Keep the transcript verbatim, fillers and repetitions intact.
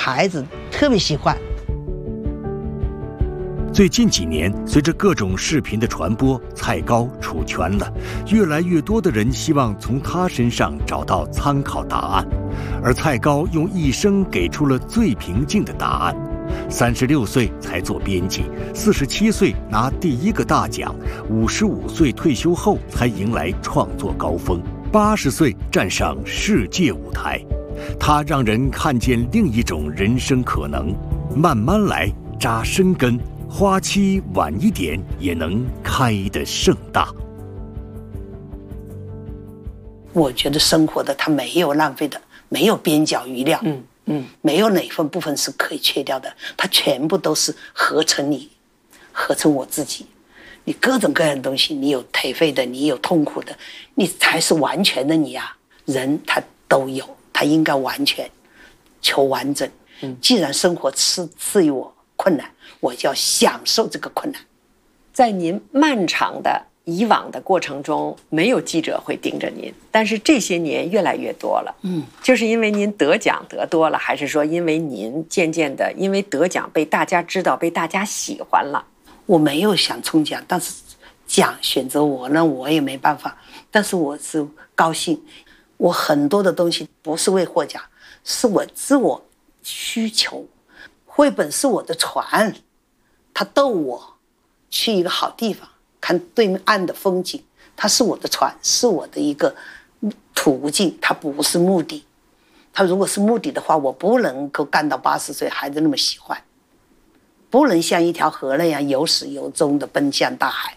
孩子特别喜欢。 最近几年，随着各种视频的传播，蔡高出圈了，越来越多的人希望从他身上找到参考答案，而蔡高用一生给出了最平静的答案。三十六岁才做编辑，四十七岁拿第一个大奖，五十五岁退休后才迎来创作高峰，八十岁站上世界舞台。他让人看见另一种人生可能，慢慢来，扎深根，花期晚一点也能开得盛大。 我觉得生活的它没有浪费的，没有边角余料， 嗯嗯， 没有哪份部分是可以切掉的，它全部都是合成你，合成我自己。你各种各样的东西，你有颓废的，你有痛苦的，你才是完全的你啊！人他都有，他应该完全求完整。嗯，既然生活赐赐予我困难，我就要享受这个困难。 在您漫长的以往的过程中，没有记者会盯着您，但是这些年越来越多了。嗯，就是因为您得奖得多了，还是说因为您渐渐的因为得奖被大家知道，被大家喜欢了？ 我没有想冲奖，但是奖选择我呢，我也没办法。但是我是高兴，我很多的东西不是为获奖，是我自我需求。绘本是我的船，它逗我去一个好地方，看对面岸的风景，它是我的船，是我的一个途径，它不是目的。它如果是目的的话，我不能够干到八十岁还是那么喜欢，不能像一条河那样有始有终的奔向大海。